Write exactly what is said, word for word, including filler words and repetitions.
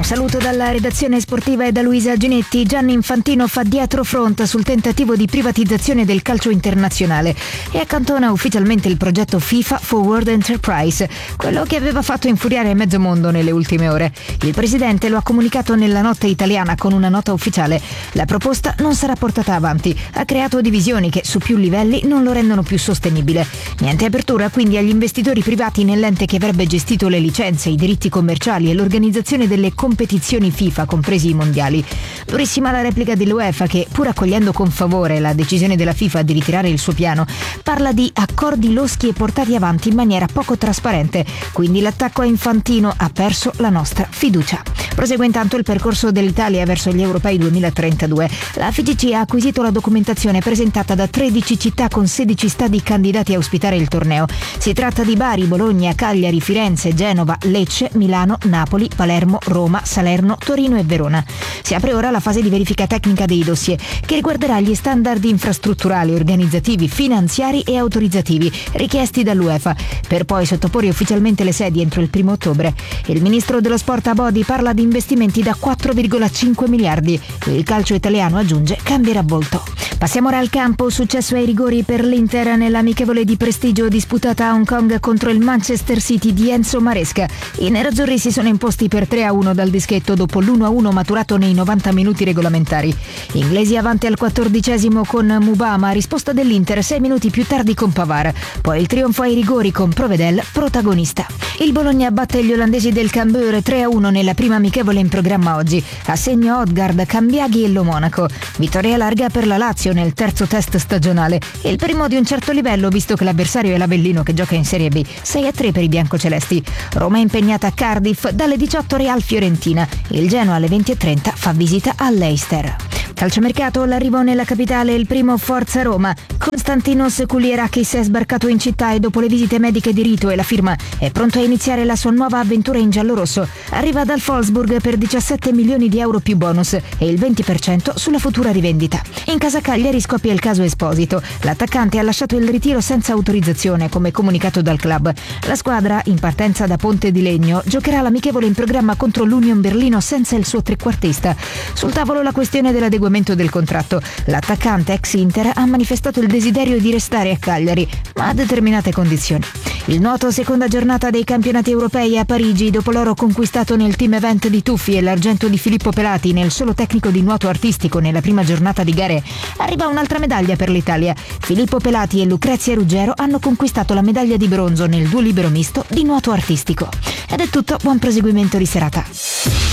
saluto dalla redazione sportiva e da Luisa Ginetti. Gianni Infantino fa dietro front sul tentativo di privatizzazione del calcio internazionale e accantona ufficialmente il progetto FIFA Forward Enterprise, quello che aveva fatto infuriare mezzo mondo nelle ultime ore. Il presidente lo ha comunicato nella notte italiana con una nota ufficiale. La proposta non sarà portata avanti, ha creato divisioni che su più livelli non lo rendono più sostenibile. Niente apertura quindi agli investitori privati nell'ente che avrebbe gestito le licenze, i diritti commerciali e l'organizzazione delle competizioni FIFA, compresi i mondiali. Durissima la replica dell'UEFA che, pur accogliendo con favore la decisione della FIFA di ritirare il suo piano, parla di accordi loschi e portati avanti in maniera poco trasparente, quindi l'attacco a Infantino ha perso la nostra fiducia. Prosegue intanto il percorso dell'Italia verso gli Europei duemilatrentadue. La F I G C ha acquisito la documentazione presentata da tredici città con sedici stadi candidati a ospitare il torneo. Si tratta di Bari, Bologna, Cagliari, Firenze, Genova, Lecce, Milano, Napoli, Palermo, Roma, Salerno, Torino e Verona. Si apre ora la fase di verifica tecnica dei dossier, che riguarderà gli standard infrastrutturali, organizzativi, finanziari e autorizzativi richiesti dall'UEFA, per poi sottoporre ufficialmente le sedi entro il primo ottobre. Il ministro dello sport Abodi parla di investimenti da quattro virgola cinque miliardi. Il calcio italiano, aggiunge, cambierà volto. Passiamo ora al campo. Successo ai rigori per l'Inter nell'amichevole di prestigio disputata a Hong Kong contro il Manchester City di Enzo Maresca. I nerazzurri si sono imposti per tre a uno dal dischetto dopo l'uno a uno maturato nei novanta minuti regolamentari. Inglesi avanti al quattordicesimo con Mubama, risposta dell'Inter sei minuti più tardi con Pavard. Poi il trionfo ai rigori con Provedel protagonista. Il Bologna batte gli olandesi del Cambuur tre a uno nella prima amichevole in programma oggi. A segno Odgaard, Cambiaghi e Lo Monaco. Vittoria larga per la Lazio nel terzo test stagionale. Il primo di un certo livello visto che l'avversario è l'Avellino che gioca in Serie B. sei a tre per i biancocelesti. Roma è impegnata a Cardiff, dalle diciotto Real Fiorentina. Il Genoa alle venti e trenta fa visita all'Leicester. Calciomercato, l'arrivo nella capitale, il primo Forza Roma. Konstantinos Kulierakis è sbarcato in città e dopo le visite mediche di rito e la firma è pronto a iniziare la sua nuova avventura in giallorosso. Arriva dal Wolfsburg per diciassette milioni di euro più bonus e il venti per cento sulla futura rivendita. In casa Cagliari scoppia il caso Esposito. L'attaccante ha lasciato il ritiro senza autorizzazione, come comunicato dal club. La squadra, in partenza da Ponte di Legno, giocherà l'amichevole in programma contro l'Union Berlino senza il suo trequartista. Sul tavolo la questione dell'adeguamento del contratto. L'attaccante ex Inter ha manifestato il desiderio di restare a Cagliari, ma a determinate condizioni. Il nuoto, seconda giornata dei campionati europei a Parigi, dopo l'oro conquistato nel team event di Tuffi e l'argento di Filippo Pelati nel solo tecnico di nuoto artistico nella prima giornata di gare, arriva un'altra medaglia per l'Italia. Filippo Pelati e Lucrezia Ruggero hanno conquistato la medaglia di bronzo nel duo libero misto di nuoto artistico. Ed è tutto, buon proseguimento di serata.